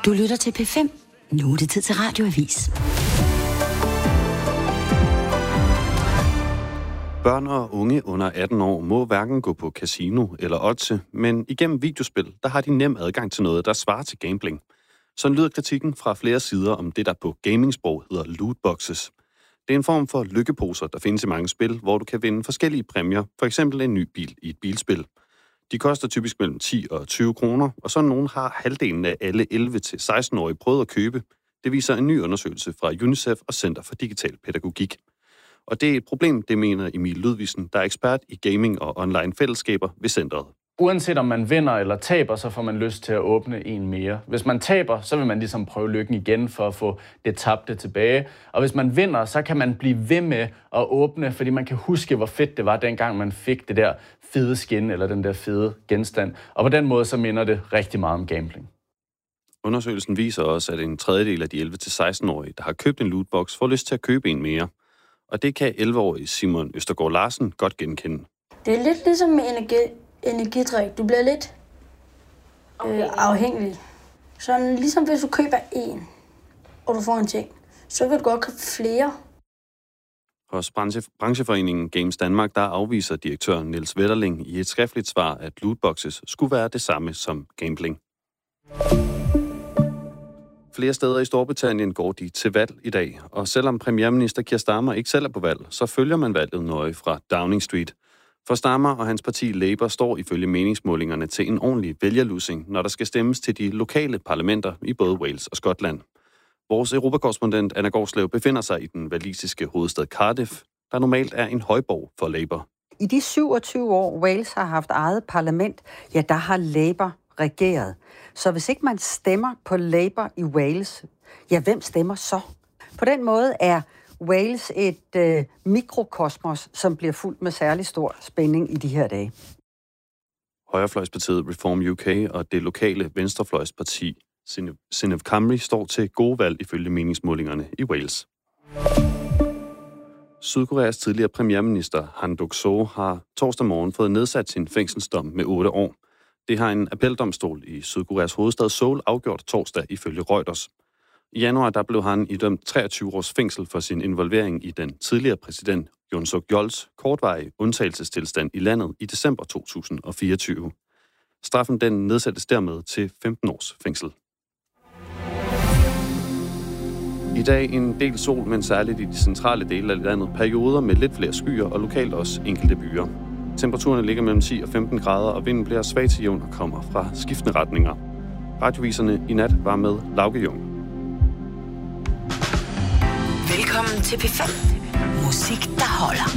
Du lytter til P5. Nu er det tid til Radioavis. Børn og unge under 18 år må hverken gå på casino eller oddse, men igennem videospil, der har de nem adgang til noget, der svarer til gambling. Sådan lyder kritikken fra flere sider om det, der på gamingsprog hedder lootboxes. Det er en form for lykkeposer, der findes i mange spil, hvor du kan vinde forskellige præmier, for eksempel en ny bil i et bilspil. De koster typisk mellem 10 og 20 kroner, og sådan nogen har halvdelen af alle 11-16-årige prøvet at købe. Det viser en ny undersøgelse fra UNICEF og Center for Digital Pædagogik. Og det er et problem, det mener Emil Ludvigsen, der er ekspert i gaming og online fællesskaber ved centret. Uanset om man vinder eller taber, så får man lyst til at åbne en mere. Hvis man taber, så vil man ligesom prøve lykken igen for at få det tabte tilbage. Og hvis man vinder, så kan man blive ved med at åbne, fordi man kan huske, hvor fedt det var, dengang man fik det der fede skin eller den der fede genstand. Og på den måde, så minder det rigtig meget om gambling. Undersøgelsen viser også, at en tredjedel af de 11-16-årige, der har købt en lootbox, får lyst til at købe en mere. Og det kan 11-årige Simon Østergaard Larsen godt genkende. Det er lidt ligesom med energidrik. Du bliver lidt afhængig. Så ligesom hvis du køber en, og du får en ting, så kan du godt købe flere. Hos brancheforeningen Games Danmark, der afviser direktør Niels Wetterling i et skriftligt svar, at lootboxes skulle være det samme som gambling. Flere steder i Storbritannien går de til valg i dag, og selvom premierminister Keir Starmer ikke selv er på valg, så følger man valget nøje fra Downing Street. For Starmer og hans parti Labour står ifølge meningsmålingerne til en ordentlig vælgerlussing, når der skal stemmes til de lokale parlamenter i både Wales og Skotland. Vores europakorrespondent Anna Gårdslev befinder sig i den walisiske hovedstad Cardiff, der normalt er en højborg for Labour. I de 27 år Wales har haft eget parlament, ja, der har Labour regeret. Så hvis ikke man stemmer på Labour i Wales, ja, hvem stemmer så? På den måde er Wales et mikrokosmos, som bliver fuldt med særlig stor spænding i de her dage. Højrefløjspartiet Reform UK og det lokale venstrefløjsparti Sinn of Cymru står til gode valg ifølge meningsmålingerne i Wales. Sydkoreas tidligere premierminister Han Duck-soo har torsdag morgen fået nedsat sin fængselsdom med 8 år. Det har en appeldomstol i Sydkoreas hovedstad Seoul afgjort torsdag ifølge Reuters. I januar der blev han idømt 23 års fængsel for sin involvering i den tidligere præsident Yoon Suk-yeols kortvarige undtagelsestilstand i landet i december 2024. Straffen den nedsættes dermed til 15 års fængsel. I dag en del sol, men særligt i de centrale dele af landet perioder med lidt flere skyer og lokalt også enkelte byer. Temperaturerne ligger mellem 10 og 15 grader, og vinden bliver svag til jævn og kommer fra skiftende retninger. Radioviserne i nat var med Lauke Jung. Velkommen til P5. Musik, der holder.